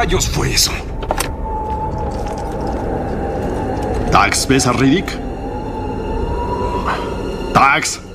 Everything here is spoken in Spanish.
rayos fue eso? Tax, ¿ves a Riddick? Tax.